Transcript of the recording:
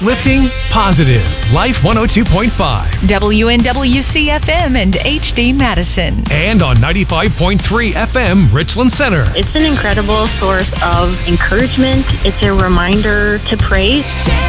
Lifting positive. Life 102.5. WNWC-FM and HD Madison. And on 95.3 FM, Richland Center. It's an incredible source of encouragement. It's a reminder to pray.